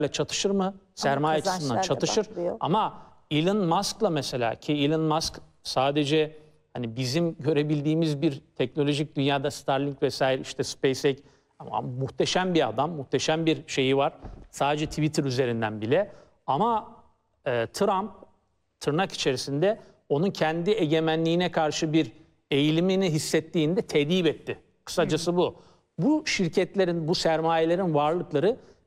çatışır mı? Sermaye açısından kazançlarla çatışır. bakılıyor. Ama Elon Musk'la mesela, ki Elon Musk sadece hani bizim görebildiğimiz bir teknolojik dünyada Starlink vesaire, işte SpaceX, ama muhteşem bir adam, muhteşem bir şeyi var. Sadece Twitter üzerinden bile. Ama Trump tırnak içerisinde onun kendi egemenliğine karşı bir eğilimini hissettiğinde tedip etti. Kısacası bu. Bu şirketlerin, bu sermayelerin varlıkları